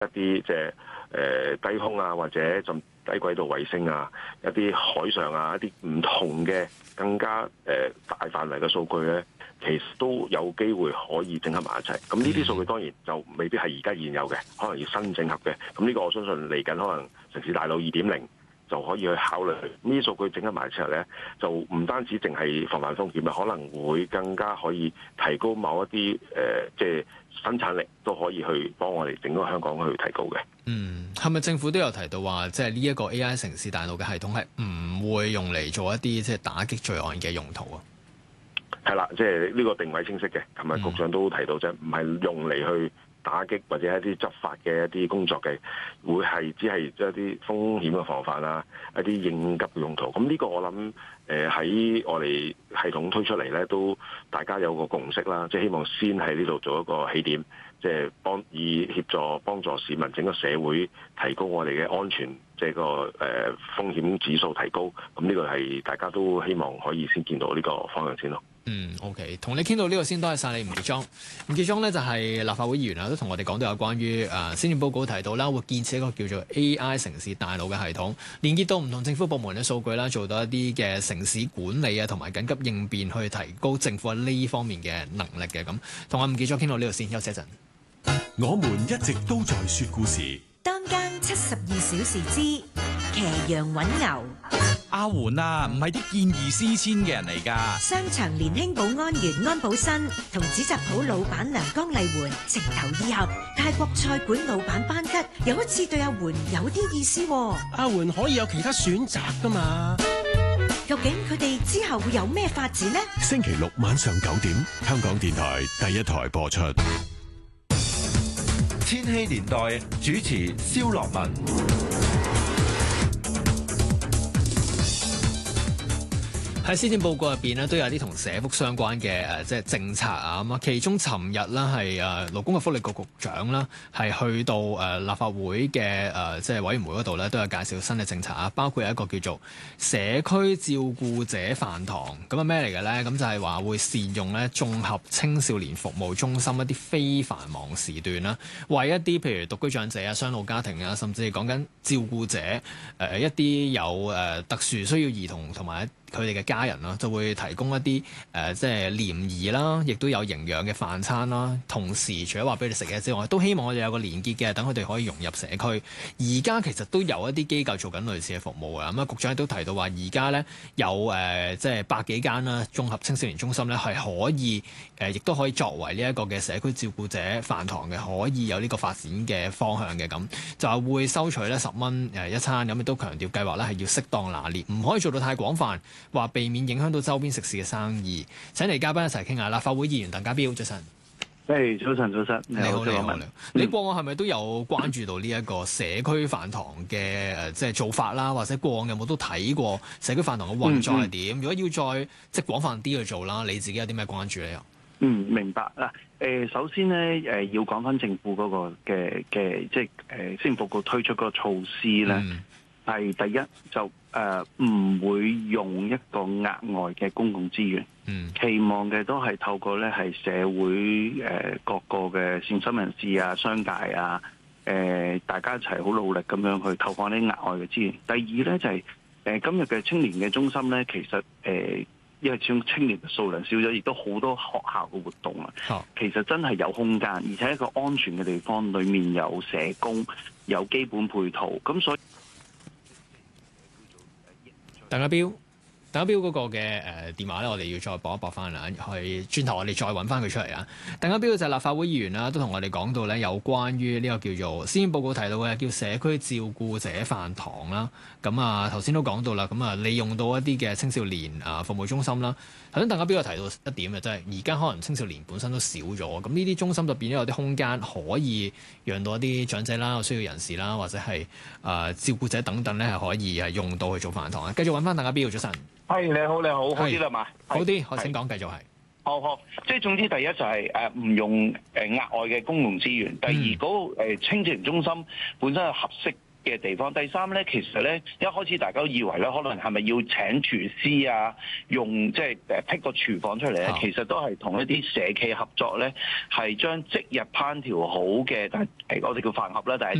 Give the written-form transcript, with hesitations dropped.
一啲即係低空啊，或者甚低軌道衛星啊，一啲海上啊，一啲唔同嘅更加大範圍嘅數據咧，其實都有機會可以整合埋一齊。咁呢啲數據當然就未必係而家現有嘅，可能要新整合嘅。咁呢個我相信嚟緊可能城市大腦2.0就可以去考慮。呢啲數據整合埋之後咧，就唔單止淨係防範風險啊，可能會更加可以提高某一啲即係生產力，都可以去幫我哋整個香港去提高嘅。 係咪政府都有提到話，即係呢一個 AI 城市大腦嘅系統係唔會用嚟做一啲即係打擊罪案嘅用途啊？ 係啦，即係呢個定位清晰嘅。琴日局長都提到啫，唔係用嚟去打擊或者一啲執法嘅一啲工作嘅，會係只係一啲風險嘅防範啊，一啲應急嘅用途。咁呢個我諗喺我哋系統推出嚟咧，都大家有個共識啦，即係希望先喺呢度做一個起點，即係以協助幫助市民整個社會提高我哋嘅安全，即係個風險指數提高。咁呢個係大家都希望可以先見到呢個方向先咯。 OK， 同你傾到呢個先，多謝晒你吳傑莊。吳傑莊呢就係立法會議員啦，都同我哋講到有關於施政報告提到啦，會建設一個叫做 AI 城市大腦嘅系統，連結到唔同政府部門嘅數據啦，做到一啲嘅城市管理啊，同埋緊急應變，去提高政府喺呢方面嘅能力嘅。咁同阿吳傑莊傾到呢度先，休息一陣。 我們一直都在說故事。 當間72小時之騎羊揾牛。 阿媛啊，唔係啲見異思遷嘅人嚟㗎。 商場年輕保安員安保新同紙紮鋪老闆娘江麗媛情投意合，泰國菜館老闆班吉有一次對阿媛有啲意思喎。 阿媛可以有其他選擇㗎嘛？ 究竟佢哋之後會有咩發展呢？ 星期六晚上9點，香港電台第一台播出。 千禧年代主持蕭樂文。 喺施政報告入邊咧，都有啲同社福相關嘅即係政策啊咁啊。其中尋日啦係勞工及福利局局長啦，係去到立法會嘅即係委員會嗰度咧，都有介紹新嘅政策啊。包括有一個叫做社區照顧者飯堂，咁啊咩嚟嘅咧？咁就係話會善用咧綜合青少年服務中心一啲非繁忙時段啦，為一啲譬如獨居長者啊、雙老家庭啊，甚至係講緊照顧者一啲有特殊需要兒童同埋佢哋嘅家人啦，就會提供一啲即係廉宜啦，亦都有營養嘅飯餐啦。同時，除咗話俾你食嘢之外，都希望我哋有個連結嘅，等佢哋可以融入社區。而家其實都有一啲機構做緊類似嘅服務啊。咁啊，局長亦都提到話，而家咧有即係百幾間啦，綜合青少年中心咧係可以亦都可以作為呢一個嘅社區照顧者飯堂嘅，可以有呢個發展嘅方向嘅。咁就係會收取咧10蚊一餐，咁亦都強調計劃咧係要適當拿捏，唔可以做到太廣泛。話避免影響到周邊食肆嘅生意。請嚟嘉賓一齊傾下。立法會議員鄧家彪，早晨。 早晨，你好，你好。 你過往係咪都有關注到呢一個社區飯堂嘅即係做法啦？或者過往有冇都睇過社區飯堂嘅運作係點？如果要再即係廣泛啲去做啦，你自己有啲咩關注咧？ 明白啦。首先咧，要講翻政府嗰個嘅即係施政報告推出嗰個措施咧，係第一就唔會用一個額外嘅公共資源，期望嘅都係透過咧係社會各個嘅善心人士啊、商界啊，大家一齊好努力咁樣去投放啲額外嘅資源。第二咧就係今日嘅青年嘅中心咧，其實因為始終青年嘅數量少咗，亦都好多學校嘅活動啊，其實真係有空間，而且一個安全嘅地方，裡面有社工、有基本配套，咁所以。 鄧家彪嗰個嘅電話咧，我哋要再駁一駁翻啦，去轉頭我哋再揾翻佢出嚟啊！鄧家彪就係立法會議員啦，都同我哋講到咧有關於呢個叫做施政報告提到嘅叫社區照顧者飯堂啦。咁啊頭先都講到啦，咁啊利用到一啲嘅青少年服務中心啦。頭先鄧家彪有提到一點嘅，即係而家可能青少年本身都少咗，咁呢啲中心就變咗有啲空間可以讓到一啲長者啦、有需要人士啦，或者係照顧者等等咧，係可以係用到去做飯堂啊！繼續揾翻鄧家彪，早晨。 係你好，好啲啦嘛？ 好啲，我請講，繼續係。 好，即係總之，第一就係唔用額外嘅公共資源。第二嗰個青少年中心本身係合適嘅地方。第三咧，其實咧一開始大家都以為咧，可能係咪要請廚師啊，用即係闢個廚房出嚟咧？其實都係同一啲社企合作咧，係將即日烹調好嘅，但係我哋叫飯盒啦，但係